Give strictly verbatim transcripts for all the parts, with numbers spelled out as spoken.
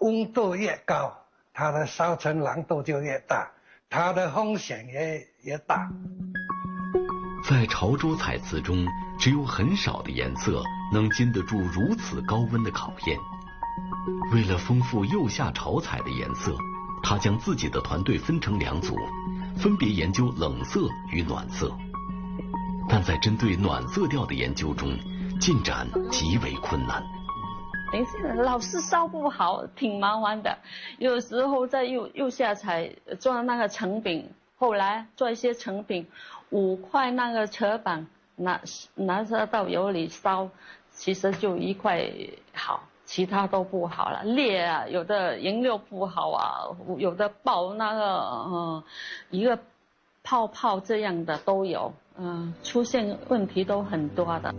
温度越高，它的烧成蓝度就越大，它的风险也越大。 在潮州彩瓷中，只有很少的颜色能经得住如此高温的考验。为了丰富釉下潮彩的颜色，他将自己的团队分成两组，分别研究冷色与暖色。但在针对暖色调的研究中，进展极为困难。 等于老是烧不好，挺麻烦的。有时候在釉釉下彩做那个成饼，后来做一些成饼，五块那个车板拿拿着到油里烧，其实就一块好，其他都不好了，裂啊，有的颜料不好啊，有的爆那个呃一个泡泡这样的都有，嗯、呃，出现问题都很多的。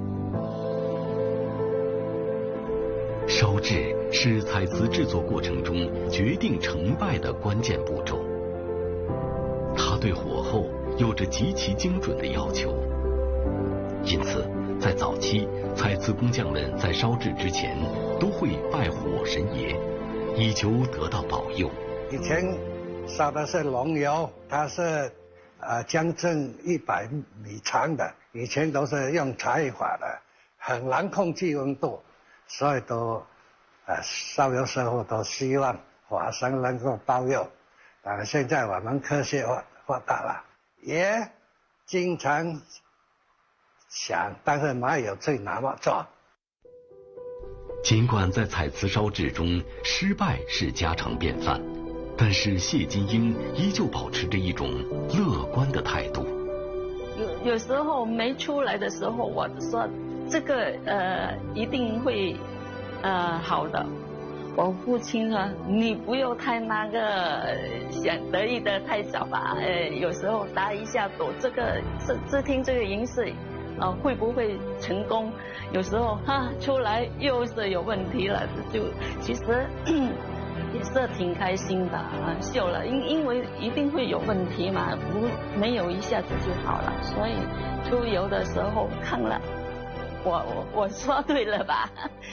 烧制是彩瓷制作过程中决定成败的关键步骤，它对火候有着极其精准的要求。因此，在早期，彩瓷工匠们在烧制之前都会拜火神爷，以求得到保佑。 以前烧的是龙油，它是呃将近一百米长的，以前都是用柴火的，很难控制温度。所以都，呃，烧油师傅都希望火神能够保佑。但是现在我们科学发发达了，也经常想，但是没有去那么做。 尽管在彩瓷烧制中失败是家常便饭，但是谢金英依旧保持着一种乐观的态度。 有有时候没出来的时候，我说。这个呃一定会呃好的。我父亲说：“你不要太那个想得意的太早吧，呃有时候打一下赌，这个这这听这个银饰，呃会不会成功？有时候哈出来又是有问题了，就其实也是挺开心的啊，秀了，因因为一定会有问题嘛，不没有一下子就好了，所以出游的时候看了。”我我我说对了吧？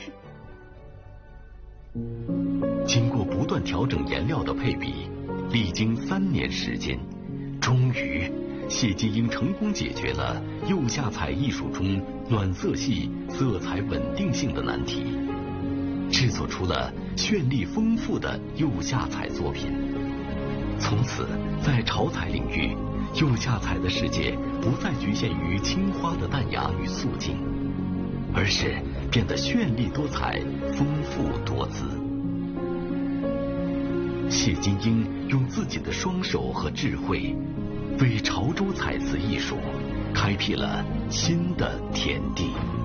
经过不断调整颜料的配比，历经三年时间，终于，谢金英成功解决了釉下彩艺术中暖色系、色彩稳定性的难题，制作出了绚丽丰富的釉下彩作品。从此，在潮彩领域，釉下彩的世界不再局限于青花的淡雅与素净，而是变得绚丽多彩、丰富多姿。谢金英用自己的双手和智慧，为潮州彩瓷艺术开辟了新的天地。